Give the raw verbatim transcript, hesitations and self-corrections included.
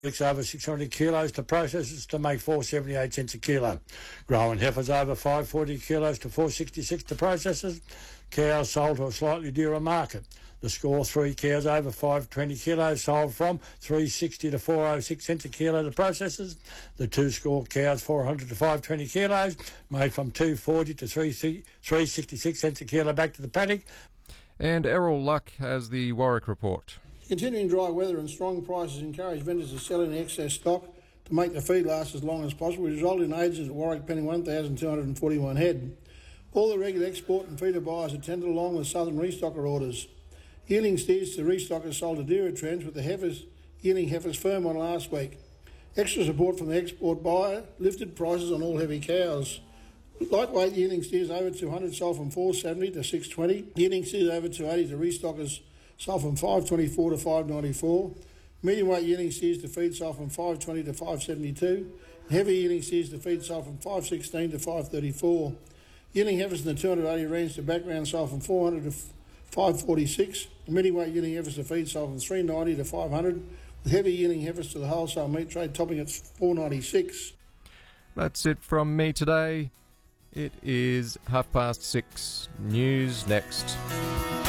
over six hundred kilos to processors to make four dollars seventy-eight cents a kilo. Growing heifers over five hundred forty kilos to four dollars sixty-six to processors. Cows sold to a slightly dearer market. The score three cows over five hundred twenty kilos sold from three dollars sixty to four dollars oh six cents a kilo to processors. The two score cows four hundred to five hundred twenty kilos made from two dollars forty to three dollars sixty-six cents a kilo back to the paddock. And Errol Luck has the Warwick report. Continuing dry weather and strong prices encourage vendors to sell in excess stock to make the feed last as long as possible, which resulted in agents at Warwick penning one thousand two hundred forty-one head. All the regular export and feeder buyers attended along with southern restocker orders. Yearling steers to restockers sold to dearer trends with the heifers, yearling heifers firm on last week. Extra support from the export buyer lifted prices on all heavy cows. Lightweight yearling steers over two hundred sold from four dollars seventy to six dollars twenty. Yearling steers over two dollars eighty to restockers sold from five dollars twenty-four to five dollars ninety-four. Medium weight yearling steers to feed sold from five dollars twenty to five dollars seventy-two. Heavy yearling steers to feed sold from five dollars sixteen to five dollars thirty-four. Yearling heifers in the two hundred eighty range to background sold from four hundred to five dollars forty-six. Medium weight yearling heifers to feed sold from three dollars ninety to five hundred. With heavy yearling heifers to the wholesale meat trade topping at four dollars ninety-six. That's it from me today. It is half past six. News next.